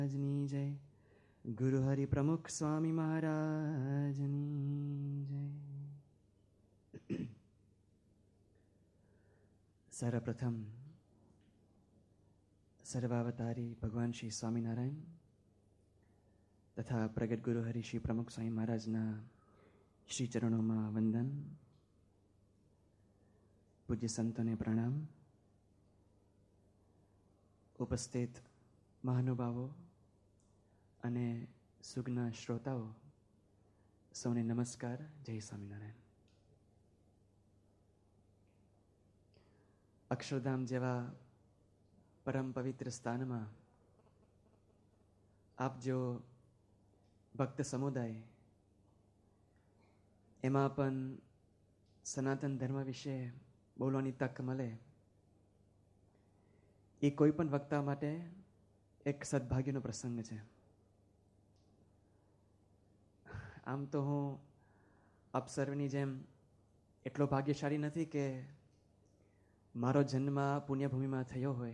ની જય. ગુરુ હરિ પ્રમુખ સ્વામી મહારાજની જય. સર્વપ્રથમ સર્વાવતારી ભગવાન શ્રી સ્વામિનારાયણ તથા પ્રગટ ગુરુ હરિ શ્રી પ્રમુખ સ્વામી મહારાજના શ્રી ચરણોમાં વંદન. પૂજ્ય સંતોને પ્રણામ. ઉપસ્થિત મહાનુભાવો અને સુજ્ઞ શ્રોતાઓ સૌને નમસ્કાર. જય સ્વામિનારાયણ. અક્ષરધામ જેવા પરમ પવિત્ર સ્થાનમાં આપ જો ભક્ત સમુદાય, એમાં પણ સનાતન ધર્મ વિશે બોલવાની તક મળે, એ કોઈ પણ વક્તા માટે એક સદભાગ્યનો પ્રસંગ છે. આમ તો હું આપ સર્વની જેમ એટલો ભાગ્યશાળી નથી કે મારો જન્મ પુણ્યભૂમિમાં થયો હોય,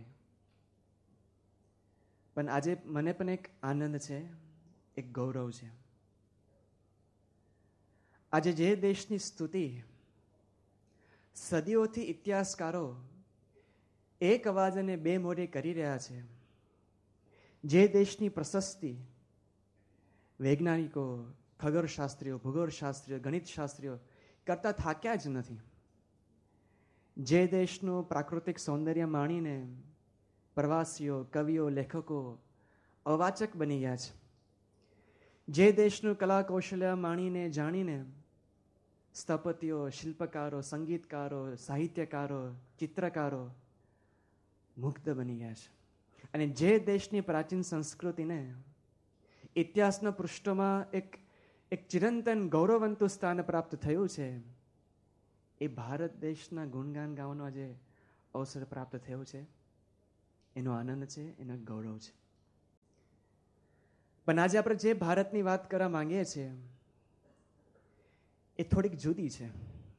પણ આજે મને પણ એક આનંદ છે, એક ગૌરવ છે. આજે જે દેશની સ્તુતિ સદીઓથી ઇતિહાસકારો એક અવાજ અને બે મોઢે કરી રહ્યા છે, જે દેશની પ્રશસ્તિ વૈજ્ઞાનિકો, ખગોળશાસ્ત્રીઓ, ભૂગોળશાસ્ત્રીઓ, ગણિત શાસ્ત્રીઓ કરતા થાક્યા જ નથી, જે દેશનું પ્રાકૃતિક સૌંદર્ય માણીને પ્રવાસીઓ, કવિઓ, લેખકો અવાચક બની ગયા છે, જે દેશનું કલા કૌશલ્ય માણીને જાણીને સ્થપતિઓ, શિલ્પકારો, સંગીતકારો, સાહિત્યકારો, ચિત્રકારો મુગ્ધ બની ગયા છે, અને જે દેશની પ્રાચીન સંસ્કૃતિને ઇતિહાસના પૃષ્ઠોમાં એક ચિરંતન ગૌરવવંતું સ્થાન પ્રાપ્ત થયું છે, એ ભારત દેશના ગુણગાન ગાવાનો આજે અવસર પ્રાપ્ત થયો છે. એનો આનંદ છે, એનો ગૌરવ છે. પણ આજે આપણે જે ભારતની વાત કરવા માંગીએ છીએ એ થોડીક જુદી છે.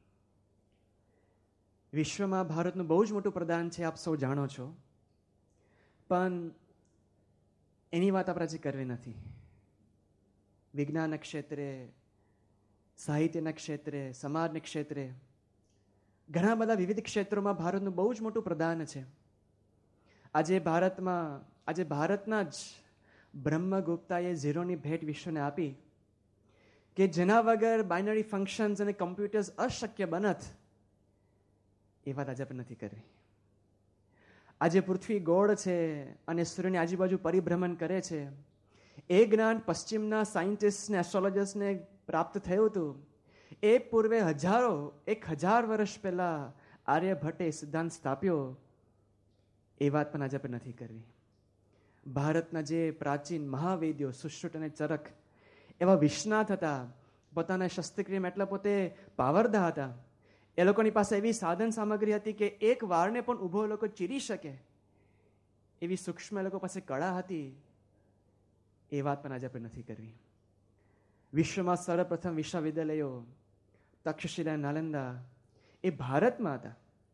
વિશ્વમાં ભારતનું બહુ જ મોટું પ્રદાન છે, આપ સૌ જાણો છો, પણ એની વાત આપણે આજે કરવી નથી. વિજ્ઞાનના ક્ષેત્રે, સાહિત્યના ક્ષેત્રે, સમાજના ક્ષેત્રે, ઘણા બધા વિવિધ ક્ષેત્રોમાં ભારતનું બહુ જ મોટું પ્રદાન છે. આજે ભારતના જ બ્રહ્મગુપ્તાએ ઝીરોની ભેટ વિશ્વને આપી કે જેના વગર બાઇનરી ફંક્શન્સ અને કમ્પ્યુટર્સ અશક્ય બનત. એ વાત આજે પણ નથી કરવી. આજે પૃથ્વી ગોળ છે અને સૂર્યની આજુબાજુ પરિભ્રમણ કરે છે, એ જ્ઞાન પશ્ચિમના સાયન્ટિસ્ટને, એસ્ટ્રોલોજર્સને પ્રાપ્ત થયું હતું. એ પૂર્વે 1000 વર્ષ પહેલા આર્યભટ્ટે સિદ્ધાંત સ્થાપ્યો. એ વાત પણ આજે પણ નથી કરવી. ભારતના જે પ્રાચીન મહાવેદ્યો સુશ્રુત અને ચરક એવા વિશ્વનાથ હતા, પોતાના શસ્ત્રક્રિયામાં એટલા પોતે પાવરદા હતા, એ લોકોની પાસે એવી સાધન સામગ્રી હતી કે એક વાળને પણ ઊભો લોકો ચીરી શકે એવી સૂક્ષ્મ એ લોકો પાસે કળા હતી. એ વાત પણ આજે આપણે નથી કરવી. વિશ્વમાં સર્વપ્રથમ વિશ્વવિદ્યાલયો તક્ષશિલા, નાલંદા એ ભારતમાં હતા,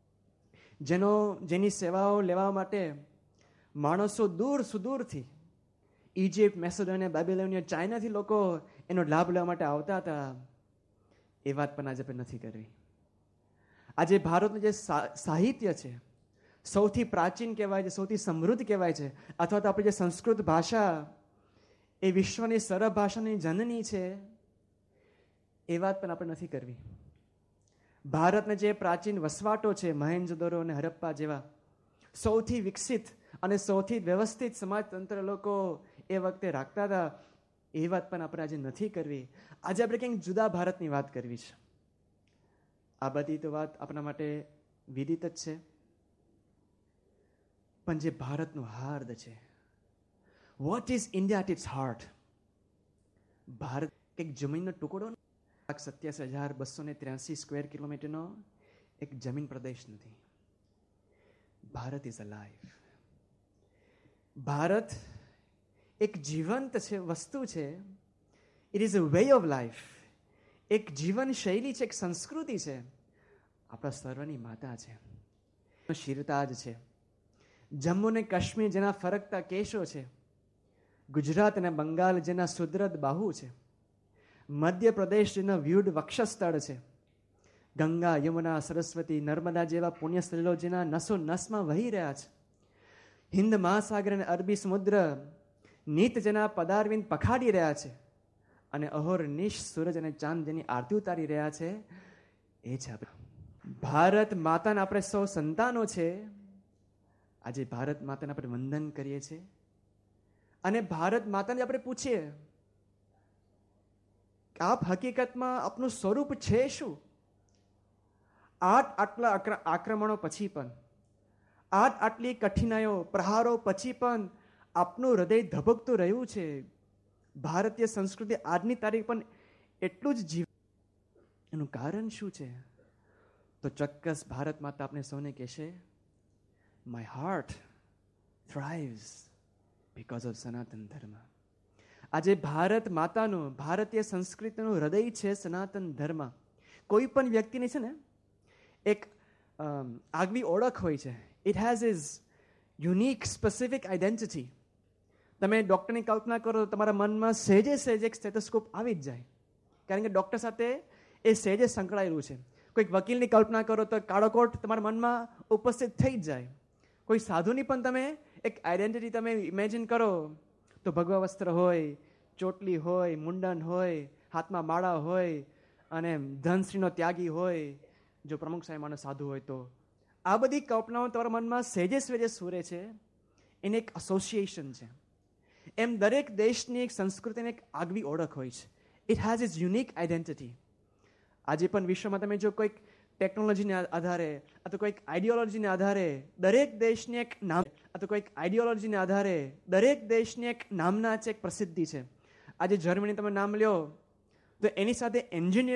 જેની સેવાઓ લેવા માટે માણસો દૂર સુદૂરથી ઇજિપ્ત, મેસેડોનિયા, બેબીલોનિયા, ચાઇનાથી લોકો એનો લાભ લેવા માટે આવતા હતા. એ વાત પણ આજે આપણે નથી કરવી. આજે ભારતનું જે સાહિત્ય છે સૌથી પ્રાચીન કહેવાય છે, સૌથી સમૃદ્ધ કહેવાય છે, અથવા તો આપણી જે સંસ્કૃત ભાષા એ વિશ્વની સરળ ભાષાની જનની છે, એ વાત પણ આપણે નથી કરવી. ભારતના જે પ્રાચીન વસવાટો છે, મહેન્જોદડો અને હડપ્પા જેવા સૌથી વિકસિત અને સૌથી વ્યવસ્થિત સમાજતંત્ર લોકો એ વખતે રાખતા હતા, એ વાત પણ આપણે આજે નથી કરવી. આજે આપણે કંઈક જુદા ભારતની વાત કરવી છે. આ બધી તો વાત આપણા માટે વિદિત જ છે, પણ જે ભારતનું હાર્દ છે, what is India at it's heart? Bharat એક જમીનનો ટુકડો, 87,283 સ્ક્વેર કિલોમીટરનો એક જમીન પ્રદેશ નથી. Bharat is alive. ભારત એક જીવંત છે, વસ્તુ છે. It is a way of life. એક જીવન શૈલી છે, એક સંસ્કૃતિ છે. આપણા સર્વની માતા છે, શિરતાજ છે. જમ્મુ અને કાશ્મીર જેના ફરકતા કેશો છે, ગુજરાત અને બંગાળ જેના સુદ્રત બાહુ છે, મધ્યપ્રદેશ જેના વ્યુઢ વક્ષસ્થળ છે, ગંગા, યમુના, સરસ્વતી, નર્મદા જેવા પુણ્યસ્થળો જેના નસો નસમાં વહી રહ્યા છે, હિન્દ મહાસાગર અને અરબી સમુદ્ર નીત જેના પદારવિંદ પખાડી રહ્યા છે, અને અહોરનિશ સૂરજ અને ચાંદ જેની આરતી ઉતારી રહ્યા છે, એ છે ભારત માતાના આપણે સૌ સંતાનો છે. આજે ભારત માતાને આપણે વંદન કરીએ છીએ અને ભારત માતાને આપણે પૂછીએ કે આપ હકીકતમાં આપનું સ્વરૂપ છે શું? આટલા આક્રમણો પછી પણ, આટલી કઠિનાઈઓ, પ્રહારો પછી પણ આપનું હૃદય ધબકતું રહ્યું છે. ભારતીય સંસ્કૃતિ આજની તારીખ પણ એટલું જ જીવ. એનું કારણ શું છે? તો ચોક્કસ ભારત માતા આપણે સૌને કહેશે, માય હાર્ટ થ્રાઇવ્સ બીકોઝ ઓફ સનાતન ધર્મ. આજે ભારત માતાનું, ભારતીય સંસ્કૃતિનું હૃદય છે સનાતન ધર્મ. કોઈ પણ વ્યક્તિની છે ને એક આગવી ઓળખ હોય છે. It has is unique specific identity. તમે ડૉક્ટરની કલ્પના કરો તો તમારા મનમાં સહેજે એક સ્ટેથોસ્કોપ આવી જ જાય, કારણ કે ડૉક્ટર સાથે એ સહેજે સંકળાયેલું છે. કોઈક વકીલની કલ્પના કરો તો કાળો કોટ તમારા મનમાં ઉપસ્થિત થઈ જ જાય. કોઈ સાધુની પણ તમે એક આઈડેન્ટિટી તમે ઇમેજિન કરો તો ભગવા વસ્ત્ર હોય, ચોટલી હોય, મુંડન હોય, હાથમાં માળા હોય અને ધનશ્રીનો ત્યાગી હોય, જો પ્રમુખ સાહેબનો સાધુ હોય તો. આ બધી કલ્પનાઓ તમારા મનમાં સહેજે સુરે છે. એને એક એસોસિએશન છે. એમ દરેક દેશની એક સંસ્કૃતિની એક આગવી ઓળખ હોય છે. It has is unique identity. આજે પણ વિશ્વમાં તમે જો કોઈક ટેકનોલોજીને આધારે અથવા કોઈક આઈડિયોલોજીને આધારે દરેક દેશની એક નામ અથવા કોઈક આઈડિયોલોજીને આધારે દરેક દેશની એક નામના છે, એક પ્રસિદ્ધિ છે. આજે જર્મની તમે નામ લ્યો તો એની સાથે એન્જિનિયર